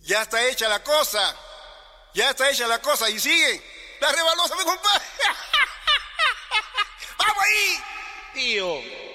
Ya está hecha la cosa. Ya está hecha la cosa y sigue. La rebalosa, mi compadre. ¡Vamos ahí! Tío.